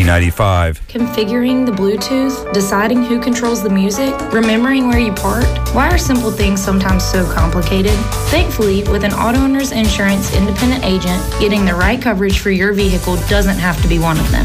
1995. Configuring the Bluetooth, deciding who controls the music, remembering where you parked. Why are simple things sometimes so complicated? Thankfully, with an Auto Owners Insurance independent agent, getting the right coverage for your vehicle doesn't have to be one of them.